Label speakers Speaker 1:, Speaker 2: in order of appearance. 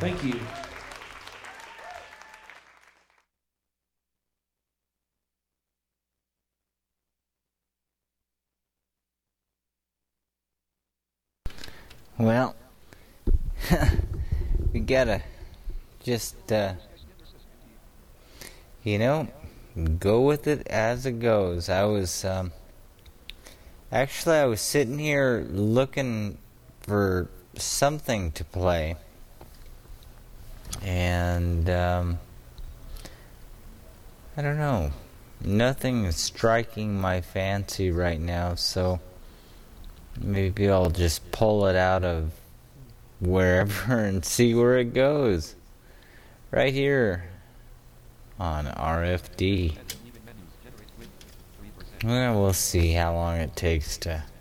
Speaker 1: Thank you.
Speaker 2: Well, we gotta just, you know, go with it as it goes. I was sitting here looking for something to play, and, I don't know. Nothing is striking my fancy right now, so maybe I'll just pull it out of wherever and see where it goes. Right here on RFD. Well, we'll see how long it takes to